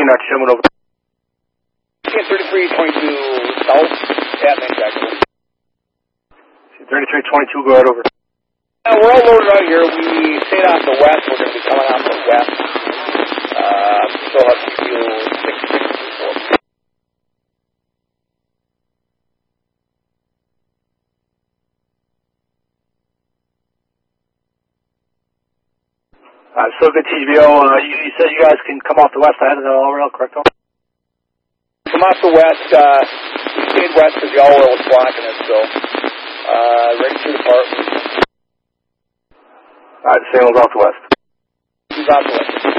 not showing over. 3322 south, yeah, manufacturer. 3322, go right over. We're all loaded out here. We stayed off the west. We're going to be coming off the west. Still have to do 6624. So good, TGBO. You said you guys can come off the west side of the all rail, correct? Come off the west. We stayed west because the all rail was blocking us, so ready to depart. Alright, the signal's off the west. He's off the west.